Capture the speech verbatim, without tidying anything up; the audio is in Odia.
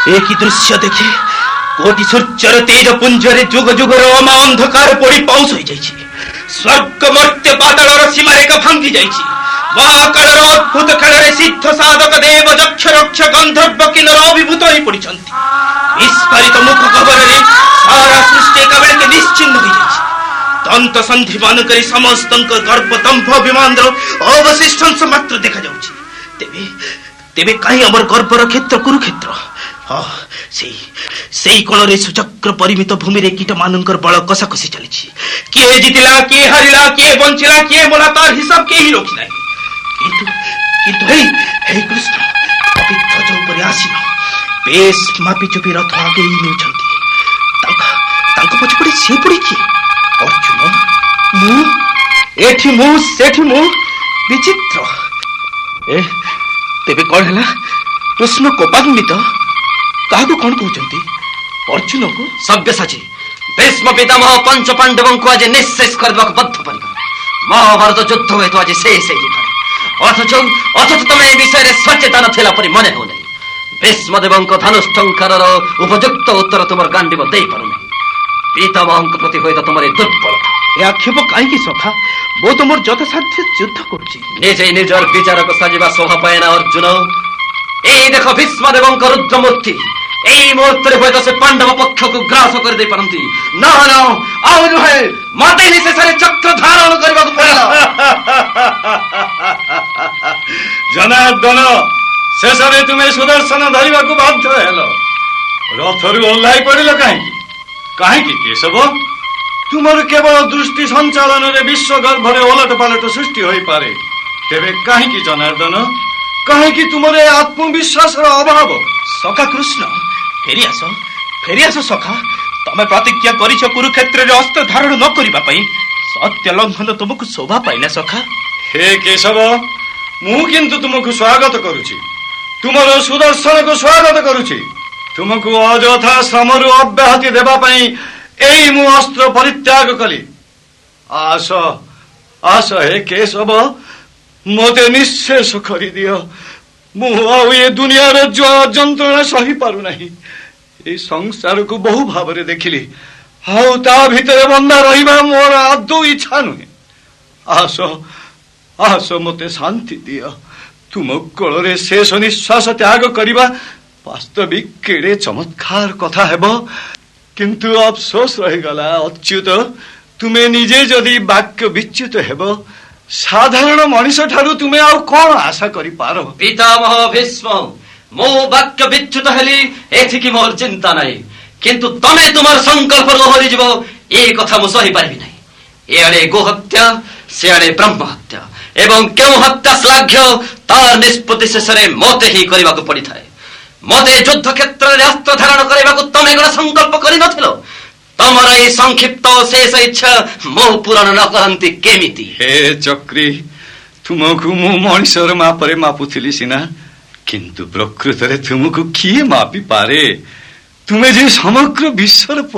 एक दृश्य देखि कोटि सूर्यर तेज पुंजरे जुग जुगर अमा अंधकार पड़ी पाउस हो जाइछि। स्वर्ग मर्त्य पातालर सीमारेखा भांगी जाइछि। महाकालर अद्भुत खेଳରେ सिद्ध साधक देव ଯକ୍ଷ ରକ୍ଷ ଗନ୍ଧର୍ବ କିନ୍ନର ଅଭିଭୂତ ହୋଇ ପଡ଼ିଛନ୍ତି। ବିସ୍ଫାରିତ ମୁଖ ଖବରରେ ସାରା ସୃଷ୍ଟି ଏକାବେଳକେ ନିଶ୍ଚିହ୍ନ ହୋଇଯାଇଛି। ଦନ୍ତ ସନ୍ଧି ମାନଙ୍କରେ ସମସ୍ତଙ୍କ ଗର୍ବ ଦମ୍ଭ ଅଭିମାନର ଅବଶିଷ୍ଟ ଅଂଶ ମାତ୍ର ଦେଖାଯାଉଛି। ତେବେ ତେବେ କାହିଁ ଆମର ଗର୍ବର କ୍ଷେତ୍ର କୁରୁକ୍ଷେତ୍ର? ହଁ, ସେଇ ସେଇ କୋଣରେ ସୁଚକ୍ର ପରିମିତ ଭୂମିରେ କୀଟମାନଙ୍କର ବଳ କଷାକଷି ଚାଲିଛି। କିଏ ଜିତିଲା, କିଏ ହାରିଲା, କିଏ ବଞ୍ଚିଲା, କିଏ ମଲା, ତାର ହିସାବ କେହି ରଖି ନାହିଁ। କିନ୍ତୁ କିନ୍ତୁ ହେଇ ହେଇ କୃଷ୍ଣ ଧ୍ୱଜ ଉପରେ ଆସିନ ବେଶ ମାପି ଚୁପି ରଥ ଆଗେଇ ନେଉଛନ୍ତି। ତାଙ୍କ ତାଙ୍କ ପଛପଟେ ସେ ପଡ଼ି କିଏ? ଅର୍ଜୁନ, ମୁଁ ଏଠି, ମୁଁ ସେଠି, ମୁଁ ବିଚିତ୍ର। ଏ ତେବେ କଣ ହେଲା? କୃଷ୍ଣ କୋପାନ୍ବିତ? କାହାକୁ କଣ କହୁଛନ୍ତି? ଅର୍ଜୁନକୁ? ସବ୍ୟସାଚୀ, ଭୀଷ୍ମ ପିତାମହ ପଞ୍ଚ ପାଣ୍ଡବଙ୍କୁ ଆଜି ନିଃଶେଷ କରିବାକୁ ବଦ୍ଧପରିକର। ମହାଭାରତ ଯୁଦ୍ଧ ହୁଏତ ଆଜି ଶେଷ ହେଇଯିବ। ଅଥଚ ଅଥଚ ତମେ ଏ ବିଷୟରେ ସଚେତନ ଥିଲା ପରି ମନେ ହେଉନାହିଁ। ଭୀଷ୍ମଦେବଙ୍କ ଧନୁଷ୍ଟଙ୍କାରର ଉପଯୁକ୍ତ ଉତ୍ତର ତୁମର ଗାଣ୍ଡିବ ଦେଇପାରୁନାହିଁ। ପିତାମହଙ୍କ ପ୍ରତି ହୁଏତ ତୁମର ଦୁର୍ବଳତା। ଏ ଆକ୍ଷେପ କାହିଁକି ସଖା? ମୁଁ ତ ମୋର ଯଥାସାଧ୍ୟ ଯୁଦ୍ଧ କରୁଛି। ନିଜେ ନିଜର ବିଚାରକୁ ସାଜିବା ଶୋଭା ପାଏ ନା ଅର୍ଜୁନ। ଏଇ ଦେଖ ଭୀଷ୍ମଦେବଙ୍କ ରୁଦ୍ରମୂର୍ତ୍ତି। ଏଇ ମୁହୂର୍ତ୍ତରେ ହୁଏତ ସେ ପାଣ୍ଡବ ପକ୍ଷକୁ ଗ୍ରାସ କରିଦେଇ ପାରନ୍ତି। ନା ନା, ଆଉ ନୁହେଁ, ମତେ ହିଁ ଶେଷରେ ଚକ୍ର ଧାରଣ କରିବାକୁ ପଡ଼ିବ। ଜନାର୍ଦ୍ଦନ, ଶେଷରେ ତୁମେ ସୁଦର୍ଶନ ଧରିବାକୁ ବାଧ୍ୟ ହେଲ। ରଥରୁ ଓହ୍ଲାଇ ପଡ଼ିଲ କାହିଁକି? କାହିଁକି କେଶବ? ତୁମର କେବଳ ଦୃଷ୍ଟି ସଞ୍ଚାଳନରେ ବିଶ୍ୱ ଗର୍ଭରେ ଓଲଟ ପାଲଟ ସୃଷ୍ଟି ହୋଇପାରେ। ତେବେ କାହିଁକି ଜନାର୍ଦ୍ଦନ? କାହିଁକି ତୁମର ଏ ଆତ୍ମବିଶ୍ୱାସର ଅଭାବ? ସଖା କୃଷ୍ଣ, ଫେରିଆସ, ଫେରିଆସ ସଖା। ତମେ ପ୍ରତିଜ୍ଞା କରିଛ କୁରୁକ୍ଷେତ୍ରରେ ଅସ୍ତ୍ର ଧାରଣ ନ କରିବା ପାଇଁ। ସତ୍ୟ ଲଙ୍ଘନ ତୁମକୁ ଶୋଭା ପାଇଲା ସଖା। ହେ କେଶବ, ମୁଁ କିନ୍ତୁ ତୁମକୁ ସ୍ୱାଗତ କରୁଛି। ତୁମର ସୁଦର୍ଶନକୁ ସ୍ୱାଗତ କରୁଛି। ତୁମକୁ ଅଯଥା ଶ୍ରମରୁ ଅବ୍ୟାହତି ଦେବା ପାଇଁ ଏଇ ମୁଁ ଅସ୍ତ୍ର ପରିତ୍ୟାଗ କଲି। ଆସ ଆସ ହେ କେଶବ, ମୋତେ ନିଃଶେଷ କରିଦିଅ। ମୁଁ ଆଉ ଏ ଦୁନିଆର ଜ୍ୱାଳା ଯନ୍ତ୍ରଣା ସହିପାରୁନାହିଁ। ଏଇ ସଂସାରକୁ ବହୁ ଭାବରେ ଦେଖିଲି, ଆଉ ତା ଭିତରେ ବନ୍ଧା ରହିବା ମୋର ଆଦୌ ଇଚ୍ଛା ନୁହେଁ। ଆସ ଆସ, ମୋତେ ଶାନ୍ତି ଦିଅ। ତୁମ କୋଳରେ ଶେଷ ନିଶ୍ୱାସ ତ୍ୟାଗ କରିବା ବାସ୍ତବିକ କେଡ଼େ ଚମତ୍କାର କଥା ହେବ। କିନ୍ତୁ ଅଫସୋସ ରହିଗଲା ଅଚ୍ୟୁତ, ତୁମେ ନିଜେ ଯଦି ବାକ୍ୟ ବିଚ୍ୟୁତ ହେବ, ସାଧାରଣ ମଣିଷ ଠାରୁ ତୁମେ ଆଉ କଣ ଆଶା କରିପାର? ପିତାମହ ଭୀଷ୍ମ, ମୁଁ ବାକ୍ୟ ବିଚ୍ୟୁତ ହେଲି, ଏଥିକି ମୋର ଚିନ୍ତା ନାହିଁ। କିନ୍ତୁ ତମେ ତୁମର ସଂକଳ୍ପରୁ ଓହରିଯିବ, ଏ କଥା ମୁଁ ସହିପାରିବି ନାହିଁ। ଏଆଡ଼େ ଗୋହତ୍ୟା, ସେଆଡ଼େ ବ୍ରହ୍ମ ହତ୍ୟା, ଏବଂ କେଉଁ ହତ୍ୟା ଶ୍ଲାଘ୍ୟ ତାର ନିଷ୍ପତ୍ତି ଶେଷରେ ମୋତେ ହିଁ କରିବାକୁ ପଡ଼ିଥାଏ। ମୋତେ ଯୁଦ୍ଧ କ୍ଷେତ୍ରରେ ଅସ୍ତ୍ର ଧାରଣ କରିବାକୁ ତମେ କ'ଣ ସଂକଳ୍ପ କରିନଥିଲ? ତମର ଏଇ ସଂକ୍ଷିପ୍ତ ଶେଷ ଇଚ୍ଛା ମୁଁ ପୂରଣ ନ କରନ୍ତି କେମିତି? ହେ ଚକ୍ରୀ, ତୁମକୁ ମୁଁ ମଣିଷର ମାପରେ ମାପୁଥିଲି ସିନା, କିନ୍ତୁ ପ୍ରକୃତରେ ତୁମକୁ କିଏ ମାପିପାରେ? ତୁମେ ଯେ ସମଗ୍ର ବିଶ୍ୱର